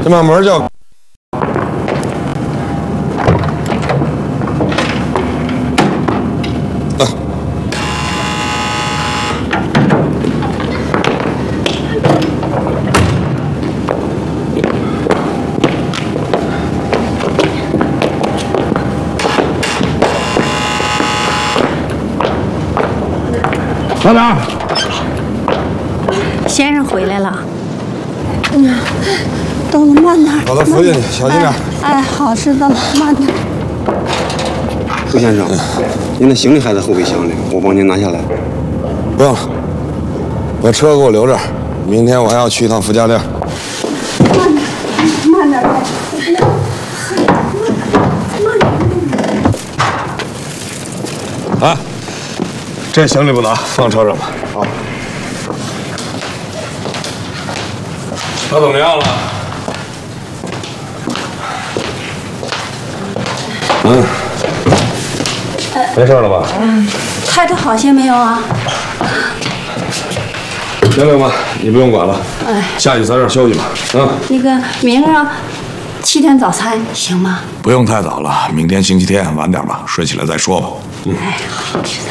先把门叫。 老板， 先生回来了。 到了，慢点。 把他扶进去，小心点。 哎，好，知道了，慢点。 周先生，您的行李还在后备箱里，我帮您拿下来。 不用了，把车给我留这儿，明天我还要去一趟傅家店。 慢点， 啊，这行李不拿，放车上吧。好。他怎么样了？没事了吧？ 开的好些没有啊？ 行了吧，你不用管了。下去咱这儿休息吧。啊。 那个明儿7点早餐行吗？ 不用太早了，明天星期天晚点吧，睡起来再说吧。 哎，好，知道。